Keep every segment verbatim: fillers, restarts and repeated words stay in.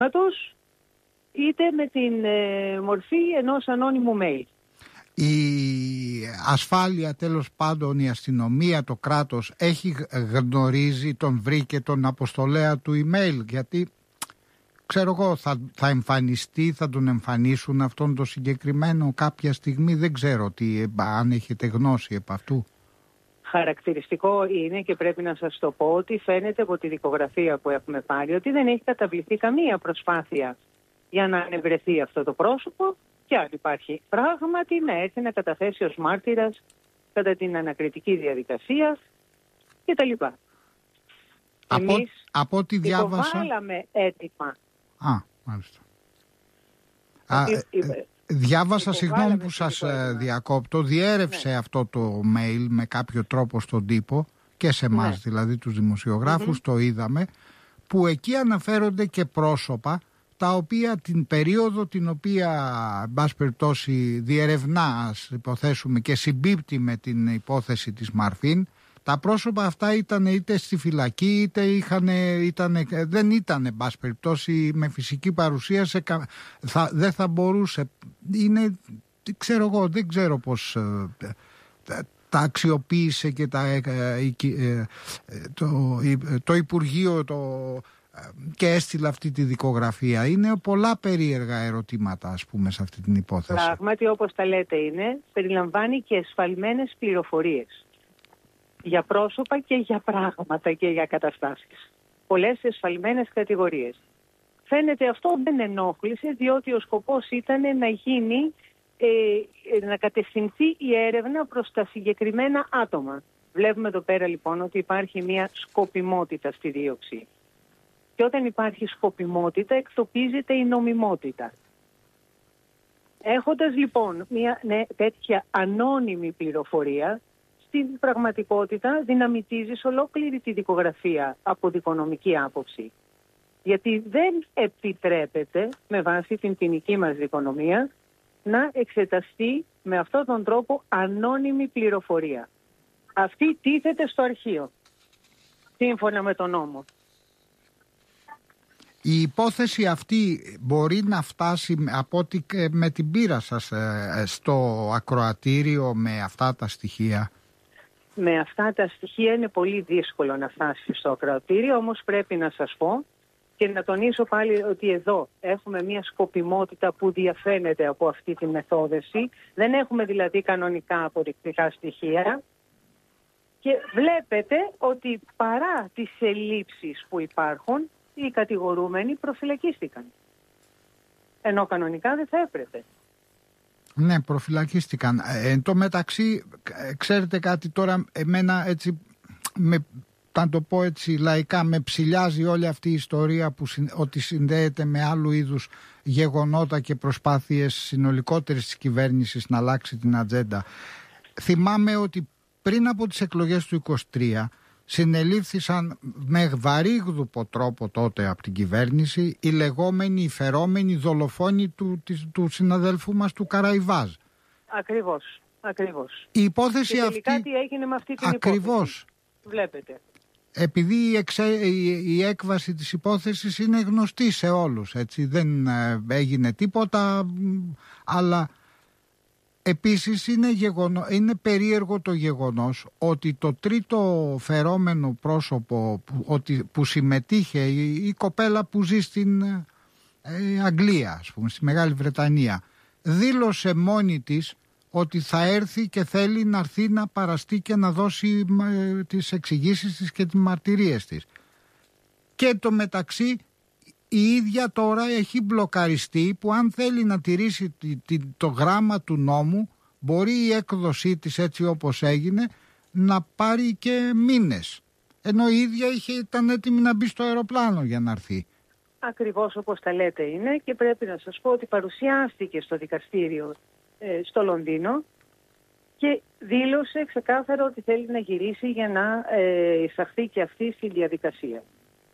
μηνύματος, είτε με την ε, μορφή ενός ανώνυμου mail. Η ασφάλεια, τέλος πάντων, η αστυνομία, το κράτος έχει γνωρίζει, τον βρήκε τον αποστολέα του email, γιατί ξέρω εγώ θα, θα εμφανιστεί, θα τον εμφανίσουν αυτόν το συγκεκριμένο κάποια στιγμή, δεν ξέρω τι, αν έχετε γνώση επ' αυτού. Χαρακτηριστικό είναι, και πρέπει να σας το πω, ότι φαίνεται από τη δικογραφία που έχουμε πάρει ότι δεν έχει καταβληθεί καμία προσπάθεια για να ανεβρεθεί αυτό το πρόσωπο, και αν υπάρχει πράγματι να έρθει να καταθέσει ως μάρτυρας κατά την ανακριτική διαδικασία κτλ. Από, Εμείς από ό,τι διάβασα... υποβάλαμε έτοιμα. Α, μάλιστα. Α, Υ, υ, διάβασα, συγγνώμη που σας διακόπτω, διέρευσε ναι. αυτό το mail με κάποιο τρόπο στον τύπο και σε εμάς, ναι. δηλαδή τους δημοσιογράφους, mm-hmm. το είδαμε, που εκεί αναφέρονται και πρόσωπα τα οποία την περίοδο την οποία, εν πάση περιπτώσει, διερευνά, ας υποθέσουμε, και συμπίπτει με την υπόθεση της Μαρφίν, τα πρόσωπα αυτά ήταν είτε στη φυλακή, είτε είχαν, ήτανε, δεν ήταν, εν πάση περιπτώσει, με φυσική παρουσία, σε, θα, δεν θα μπορούσε, είναι, ξέρω εγώ, δεν ξέρω πώς ε, τα αξιοποίησε και τα, ε, ε, το, το Υπουργείο το, και έστειλε αυτή τη δικογραφία. Είναι πολλά περίεργα ερωτήματα, ας πούμε, σε αυτή την υπόθεση. Πράγματι, όπως τα λέτε είναι, περιλαμβάνει και εσφαλμένες πληροφορίες για πρόσωπα και για πράγματα και για καταστάσεις. Πολλές εσφαλμένες κατηγορίες. Φαίνεται αυτό δεν ενόχλησε, διότι ο σκοπός ήταν να γίνει, ε, να κατευθυνθεί η έρευνα προς τα συγκεκριμένα άτομα. Βλέπουμε εδώ πέρα λοιπόν ότι υπάρχει μια σκοπιμότητα στη δίωξη. Και όταν υπάρχει σκοπιμότητα εκτοπίζεται η νομιμότητα. Έχοντας λοιπόν μια ναι, τέτοια ανώνυμη πληροφορία, στην πραγματικότητα δυναμητίζεις ολόκληρη τη δικογραφία από δικονομική άποψη. Γιατί δεν επιτρέπεται με βάση την ποινική μας δικονομία να εξεταστεί με αυτόν τον τρόπο ανώνυμη πληροφορία. Αυτή τίθεται στο αρχείο, σύμφωνα με τον νόμο. Η υπόθεση αυτή μπορεί να φτάσει από ότι με την πείρα σας στο ακροατήριο με αυτά τα στοιχεία? Με αυτά τα στοιχεία είναι πολύ δύσκολο να φτάσει στο ακροατήριο, όμως πρέπει να σας πω και να τονίσω πάλι ότι εδώ έχουμε μια σκοπιμότητα που διαφαίνεται από αυτή τη μεθόδευση. Δεν έχουμε δηλαδή κανονικά αποδεικτικά στοιχεία και βλέπετε ότι παρά τις ελλείψεις που υπάρχουν, οι κατηγορούμενοι προφυλακίστηκαν. Ενώ κανονικά δεν θα έπρεπε. Ναι, προφυλακίστηκαν. Ε, εν τω μεταξύ, ξέρετε κάτι τώρα, εμένα έτσι, με, να το πω έτσι λαϊκά, με ψηλιάζει όλη αυτή η ιστορία που ότι συνδέεται με άλλου είδους γεγονότα και προσπάθειες συνολικότερες της κυβέρνησης να αλλάξει την ατζέντα. Θυμάμαι ότι πριν από τις εκλογές του είκοσι τρία συνελήφθησαν με βαρύγδουπο τρόπο τότε από την κυβέρνηση οι λεγόμενοι, οι φερόμενοι δολοφόνοι του, της, του συναδέλφου μας του Καραϊβάζ. Ακριβώς, ακριβώς. Η υπόθεση και τελικά αυτή... τι έγινε με αυτή την ακριβώς. υπόθεση. Βλέπετε. Επειδή η, εξε, η, η έκβαση της υπόθεσης είναι γνωστή σε όλους, έτσι, δεν ε, έγινε τίποτα, αλλά... Επίσης είναι, γεγονό, είναι περίεργο το γεγονός ότι το τρίτο φερόμενο πρόσωπο που, ότι, που συμμετείχε, η, η κοπέλα που ζει στην ε, Αγγλία, ας πούμε, στη Μεγάλη Βρετανία, δήλωσε μόνη της ότι θα έρθει και θέλει να έρθει να παραστεί και να δώσει ε, τις εξηγήσεις της και τις μαρτυρίες της. Και το μεταξύ... Η ίδια τώρα έχει μπλοκαριστεί που αν θέλει να τηρήσει το γράμμα του νόμου μπορεί η έκδοσή της έτσι όπως έγινε να πάρει και μήνες. Ενώ η ίδια είχε, ήταν έτοιμη να μπει στο αεροπλάνο για να έρθει. Ακριβώς όπως τα λέτε είναι και πρέπει να σας πω ότι παρουσιάστηκε στο δικαστήριο ε, στο Λονδίνο και δήλωσε ξεκάθαρα ότι θέλει να γυρίσει για να ε, εισαχθεί και αυτή στη διαδικασία.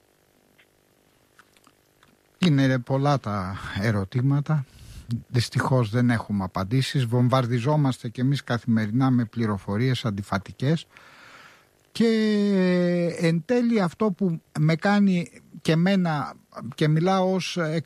Είναι πολλά τα ερωτήματα, δυστυχώς δεν έχουμε απαντήσεις, βομβαρδιζόμαστε και εμείς καθημερινά με πληροφορίες αντιφατικές Και εν τέλει αυτό που με κάνει και μένα, και μιλάω ως